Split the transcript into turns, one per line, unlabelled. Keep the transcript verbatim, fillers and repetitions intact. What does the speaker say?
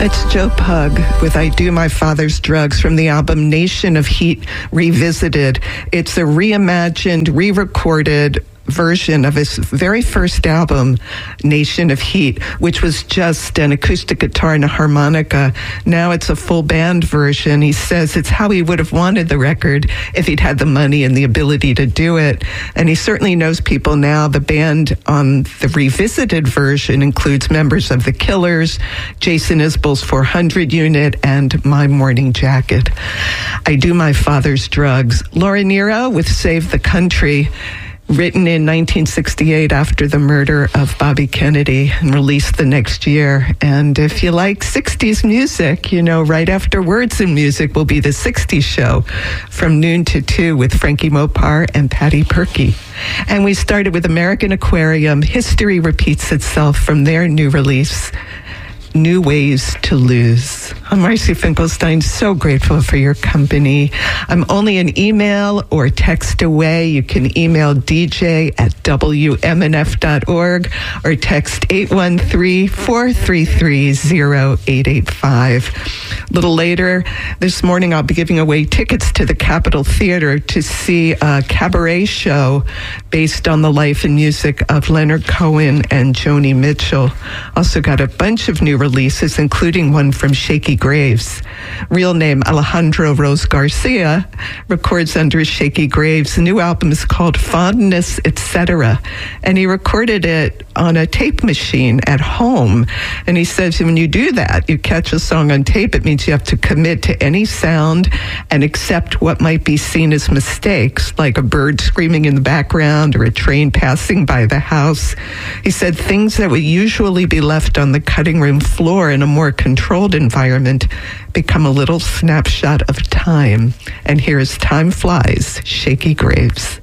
It's Joe Pug with I Do My Father's Drugs from the album Nation of Heat Revisited. It's a reimagined, re-recorded version of his very first album, Nation of Heat, which was just an acoustic guitar and a harmonica. Now it's a full band version. He says it's how he would have wanted the record if he'd had the money and the ability to do it. And he certainly knows people now. The band on the revisited version includes members of The Killers, Jason Isbell's four hundred Unit, and My Morning Jacket. I Do My Father's Drugs. Laura Nyro with Save the Country, written in nineteen sixty-eight after the murder of Bobby Kennedy and released the next year. And if you like sixties music, you know, right after Words and Music will be the sixties show from noon to two with Frankie Mopar and Patty Perky. And we started with American Aquarium, History Repeats Itself, from their new release, New Ways to Lose. I'm Marcy Finkelstein, so grateful for your company. I'm only an email or text away. You can email D J at W M N F dot org or text eight one three, four three three, zero eight eight five. A little later this morning, I'll be giving away tickets to the Capitol Theater to see a cabaret show based on the life and music of Leonard Cohen and Joni Mitchell. Also got a bunch of new releases, including one from Shaky Graves. Real name Alejandro Rose Garcia, records under Shaky Graves. The new album is called Fondness, et cetera. And he recorded it on a tape machine at home. And he says when you do that, you catch a song on tape, it means you have to commit to any sound and accept what might be seen as mistakes, like a bird screaming in the background or a train passing by the house. He said things that would usually be left on the cutting room floor in a more controlled environment become a little snapshot of time. And here's Time Flies, Shaky Graves.